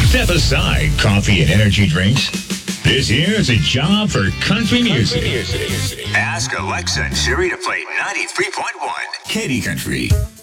Step aside coffee and energy drinks. This here is a job for country music. Ask Alexa and Siri to play 93.1 Katy Country.